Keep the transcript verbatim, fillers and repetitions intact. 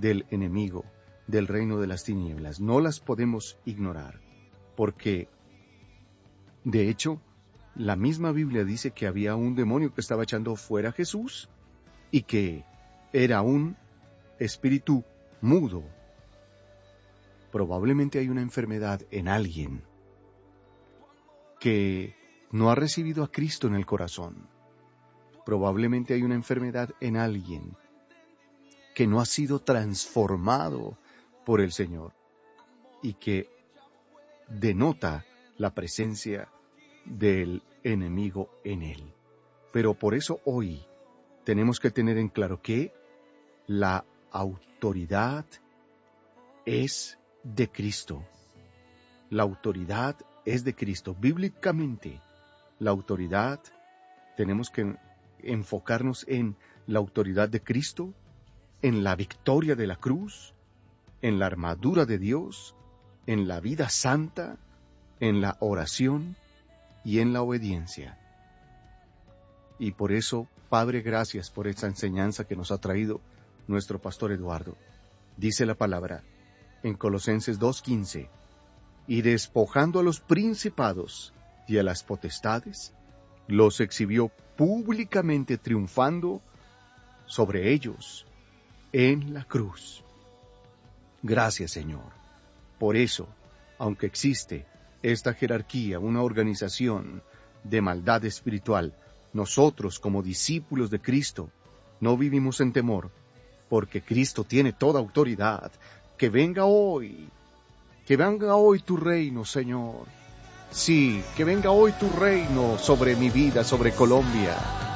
del enemigo, del reino de las tinieblas. No las podemos ignorar, porque, de hecho, la misma Biblia dice que había un demonio que estaba echando fuera a Jesús y que era un espíritu mudo. Probablemente hay una enfermedad en alguien que no ha recibido a Cristo en el corazón. Probablemente hay una enfermedad en alguien que no ha sido transformado por el Señor y que denota la presencia del enemigo en él. Pero por eso hoy tenemos que tener en claro que la autoridad es de Cristo. La autoridad es de Cristo. Bíblicamente, la autoridad, tenemos que enfocarnos en la autoridad de Cristo, en la victoria de la cruz, en la armadura de Dios, en la vida santa, en la oración y en la obediencia. Y por eso, Padre, gracias por esta enseñanza que nos ha traído nuestro pastor Eduardo. Dice la palabra en Colosenses dos quince, y despojando a los principados y a las potestades, los exhibió públicamente triunfando sobre ellos en la cruz. Gracias, Señor. Por eso, aunque existe esta jerarquía, una organización de maldad espiritual, nosotros como discípulos de Cristo no vivimos en temor, porque Cristo tiene toda autoridad. Que venga hoy, que venga hoy tu reino, Señor. Sí, que venga hoy tu reino sobre mi vida, sobre Colombia.